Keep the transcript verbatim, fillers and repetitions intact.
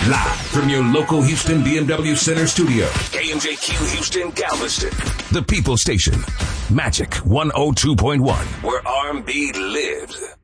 Live from your local Houston B M W Center studio. K M J Q Houston Galveston. The People Station. Magic one oh two point one. Where R and B lives.